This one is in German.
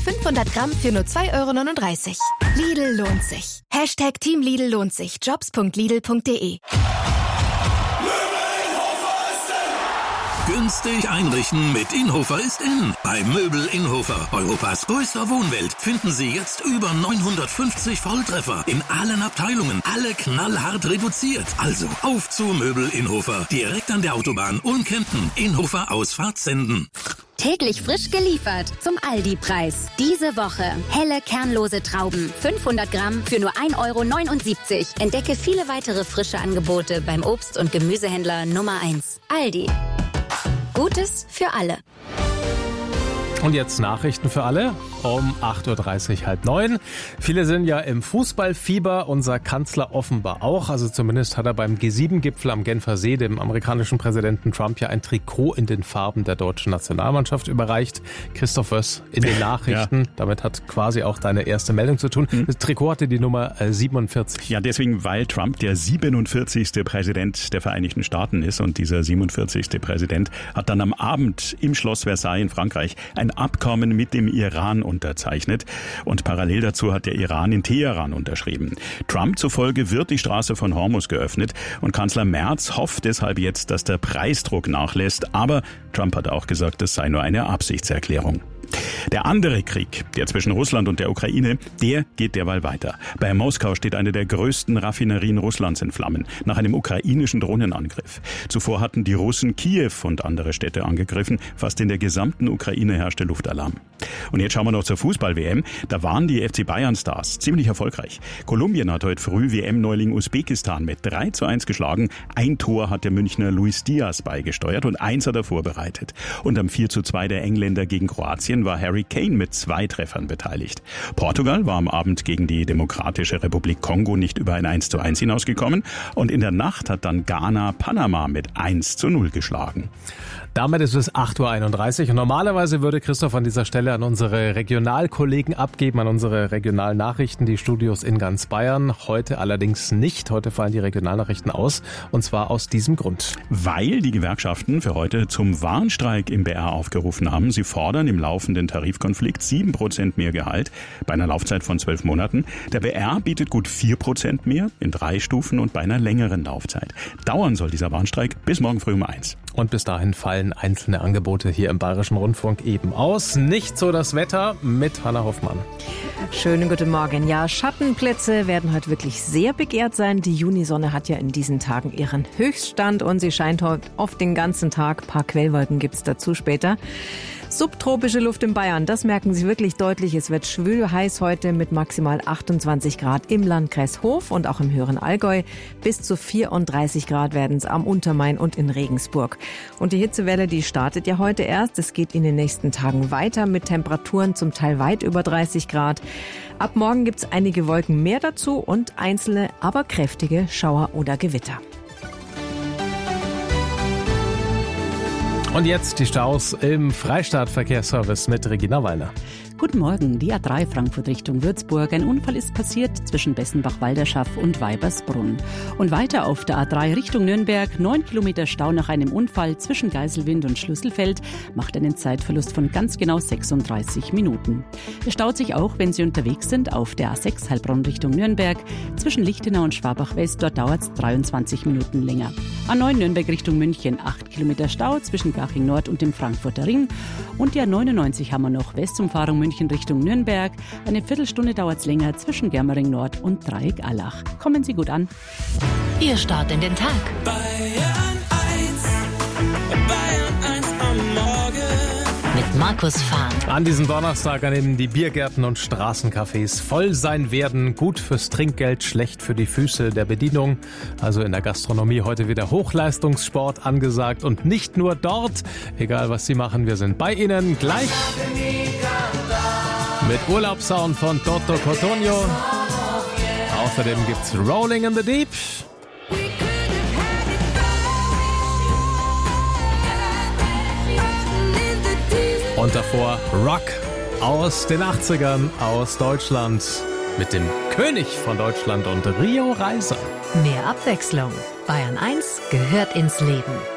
500 Gramm für nur 2,39 €. Lidl lohnt sich. Team Lidl lohnt sich. Jobs.lidl.de. Günstig einrichten mit Inhofer ist in. Bei Möbel Inhofer, Europas größter Wohnwelt, finden Sie jetzt über 950 Volltreffer in allen Abteilungen. Alle knallhart reduziert. Also auf zu Möbel Inhofer. Direkt an der Autobahn Ulm-Kempten. Inhofer Ausfahrt Senden. Täglich frisch geliefert zum Aldi-Preis. Diese Woche helle kernlose Trauben, 500 Gramm für nur 1,79 €. Entdecke viele weitere frische Angebote beim Obst- und Gemüsehändler Nummer 1. Aldi. Gutes für alle. Und jetzt Nachrichten für alle um 8:30 Uhr, 8:30. Viele sind ja im Fußballfieber, unser Kanzler offenbar auch. Also zumindest hat er beim G7-Gipfel am Genfer See dem amerikanischen Präsidenten Trump ja ein Trikot in den Farben der deutschen Nationalmannschaft überreicht. Christoph Wöss in den Nachrichten. Ja. Damit hat quasi auch deine erste Meldung zu tun. Das Trikot hatte die Nummer 47. Ja, deswegen, weil Trump der 47. Präsident der Vereinigten Staaten ist. Und dieser 47. Präsident hat dann am Abend im Schloss Versailles in Frankreich ein Abkommen mit dem Iran unterzeichnet. Und parallel dazu hat der Iran in Teheran unterschrieben. Trump zufolge wird die Straße von Hormuz geöffnet. Und Kanzler Merz hofft deshalb jetzt, dass der Preisdruck nachlässt. Aber Trump hat auch gesagt, es sei nur eine Absichtserklärung. Der andere Krieg, der zwischen Russland und der Ukraine, der geht derweil weiter. Bei Moskau steht eine der größten Raffinerien Russlands in Flammen, nach einem ukrainischen Drohnenangriff. Zuvor hatten die Russen Kiew und andere Städte angegriffen. Fast in der gesamten Ukraine herrschte Luftalarm. Und jetzt schauen wir noch zur Fußball-WM. Da waren die FC Bayern-Stars ziemlich erfolgreich. Kolumbien hat heute früh WM-Neuling Usbekistan mit 3:1 geschlagen. Ein Tor hat der Münchner Luis Diaz beigesteuert und eins hat er vorbereitet. Und am 4:2 der Engländer gegen Kroatien war Harry Kane mit 2 Treffern beteiligt. Portugal war am Abend gegen die Demokratische Republik Kongo nicht über ein 1:1 hinausgekommen. Und in der Nacht hat dann Ghana Panama mit 1:0 geschlagen. Damit ist es 8:31 Uhr. Und normalerweise würde Christoph an dieser Stelle an unsere Regionalkollegen abgeben, an unsere Regionalnachrichten, die Studios in ganz Bayern. Heute allerdings nicht. Heute fallen die Regionalnachrichten aus. Und zwar aus diesem Grund. Weil die Gewerkschaften für heute zum Warnstreik im BR aufgerufen haben. Sie fordern im laufenden Tarifkonflikt 7% mehr Gehalt bei einer Laufzeit von 12 Monaten. Der BR bietet gut 4% mehr in 3 Stufen und bei einer längeren Laufzeit. Dauern soll dieser Warnstreik bis morgen früh um 1. Und bis dahin fallen einzelne Angebote hier im Bayerischen Rundfunk eben aus. Nicht so das Wetter mit Hanna Hoffmann. Schönen guten Morgen. Ja, Schattenplätze werden heute wirklich sehr begehrt sein. Die Junisonne hat ja in diesen Tagen ihren Höchststand und sie scheint heute oft den ganzen Tag. Ein paar Quellwolken gibt es dazu später. Subtropische Luft in Bayern, das merken Sie wirklich deutlich. Es wird schwül heiß heute mit maximal 28 Grad im Landkreis Hof und auch im höheren Allgäu. Bis zu 34 Grad werden es am Untermain und in Regensburg. Und die Hitzewelle, die startet ja heute erst. Es geht in den nächsten Tagen weiter mit Temperaturen zum Teil weit über 30 Grad. Ab morgen gibt es einige Wolken mehr dazu und einzelne, aber kräftige Schauer oder Gewitter. Und jetzt die Staus im Freistaat-Verkehrsservice mit Regina Wallner. Guten Morgen, die A3 Frankfurt Richtung Würzburg. Ein Unfall ist passiert zwischen Bessenbach-Walderschaff und Weibersbrunn. Und weiter auf der A3 Richtung Nürnberg. 9 Kilometer Stau nach einem Unfall zwischen Geiselwind und Schlüsselfeld macht einen Zeitverlust von ganz genau 36 Minuten. Es staut sich auch, wenn Sie unterwegs sind, auf der A6 Heilbronn Richtung Nürnberg. Zwischen Lichtenau und Schwabach-West, dort dauert es 23 Minuten länger. A9 Nürnberg Richtung München, 8 Kilometer Stau zwischen Garching Nord und dem Frankfurter Ring. Und die A99 haben wir noch Westumfahrung München Richtung Nürnberg. Eine Viertelstunde dauert es länger zwischen Germering Nord und Dreieck-Allach. Kommen Sie gut an. Ihr Start in den Tag. Bayern 1 am Morgen. Mit Markus Fahn. An diesem Donnerstag, an dem die Biergärten und Straßencafés voll sein werden. Gut fürs Trinkgeld, schlecht für die Füße der Bedienung. Also in der Gastronomie heute wieder Hochleistungssport angesagt. Und nicht nur dort. Egal was Sie machen, wir sind bei Ihnen gleich. Mit Urlaubssound von Toto Cotugno. Außerdem gibt's Rolling in the Deep. Und davor Rock aus den 80ern aus Deutschland mit dem König von Deutschland und Rio Reiser. Mehr Abwechslung. Bayern 1 gehört ins Leben.